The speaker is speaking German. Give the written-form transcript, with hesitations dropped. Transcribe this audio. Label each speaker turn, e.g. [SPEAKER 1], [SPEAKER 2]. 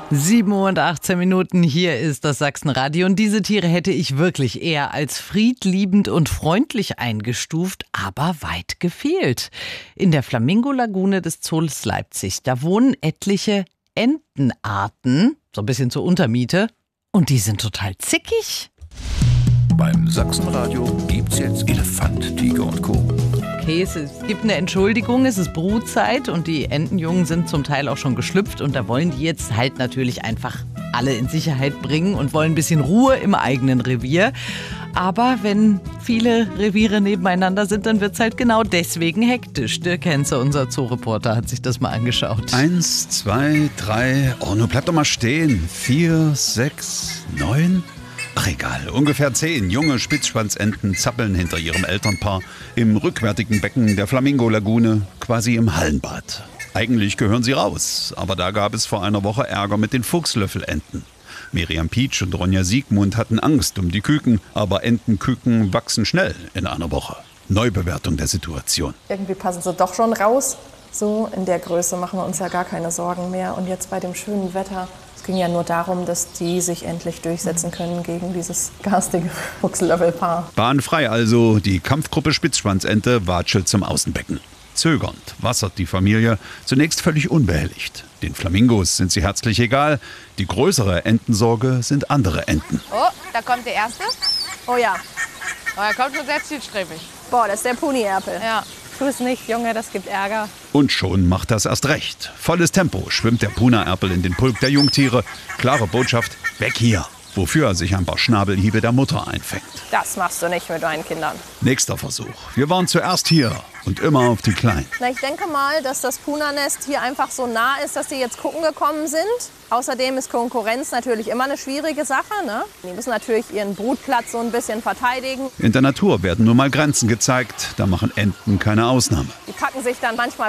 [SPEAKER 1] 7:18 Uhr, hier ist das Sachsenradio. Und diese Tiere hätte ich wirklich eher als friedliebend und freundlich eingestuft, aber weit gefehlt. In der Flamingo-Lagune des Zoos Leipzig, da wohnen etliche Entenarten, so ein bisschen zur Untermiete, und die sind total zickig.
[SPEAKER 2] Beim Sachsenradio gibt's jetzt Elefant, Tiger und Co.
[SPEAKER 1] Okay, es gibt eine Entschuldigung, es ist Brutzeit und die Entenjungen sind zum Teil auch schon geschlüpft und da wollen die jetzt halt natürlich einfach alle in Sicherheit bringen und wollen ein bisschen Ruhe im eigenen Revier. Aber wenn viele Reviere nebeneinander sind, dann wird es halt genau deswegen hektisch. Dirk Henze, unser Zoo-Reporter, hat sich das mal angeschaut.
[SPEAKER 3] 1, 2, 3, oh, nun bleib doch mal stehen. 4, 6, 9... Ach egal, ungefähr 10 junge Spitzschwanzenten zappeln hinter ihrem Elternpaar im rückwärtigen Becken der Flamingo-Lagune, quasi im Hallenbad. Eigentlich gehören sie raus, aber da gab es vor einer Woche Ärger mit den Fuchslöffelenten. Miriam Pietsch und Ronja Siegmund hatten Angst um die Küken, aber Entenküken wachsen schnell in einer Woche. Neubewertung der Situation.
[SPEAKER 4] Irgendwie passen sie doch schon raus. So in der Größe machen wir uns ja gar keine Sorgen mehr. Und jetzt bei dem schönen Wetter, es ging ja nur darum, dass die sich endlich durchsetzen können gegen dieses garstige Fuchslöffelpaar.
[SPEAKER 3] Bahnfrei also, die Kampfgruppe Spitzschwanzente watschelt zum Außenbecken. Zögernd wassert die Familie, zunächst völlig unbehelligt. Den Flamingos sind sie herzlich egal. Die größere Entensorge sind andere Enten.
[SPEAKER 5] Oh, da kommt der Erste.
[SPEAKER 4] Oh ja,
[SPEAKER 5] Oh, er kommt schon sehr zielstrebig.
[SPEAKER 4] boah, das ist der Punierpel.
[SPEAKER 5] Ja.
[SPEAKER 4] Tu es nicht, Junge, das gibt Ärger.
[SPEAKER 3] Und schon macht das erst recht. Volles Tempo schwimmt der Puna-Erpel in den Pulk der Jungtiere. Klare Botschaft, weg hier. Wofür er sich ein paar Schnabelhiebe der Mutter einfängt.
[SPEAKER 4] Das machst du nicht mit deinen Kindern.
[SPEAKER 3] Nächster Versuch. Wir waren zuerst hier und immer auf die Kleinen.
[SPEAKER 4] Na, ich denke mal, dass das Punanest hier einfach so nah ist, dass die jetzt gucken gekommen sind. Außerdem ist Konkurrenz natürlich immer eine schwierige Sache, ne? Die müssen natürlich ihren Brutplatz so ein bisschen verteidigen.
[SPEAKER 3] In der Natur werden nur mal Grenzen gezeigt. Da machen Enten keine Ausnahme.
[SPEAKER 4] Die packen sich dann manchmal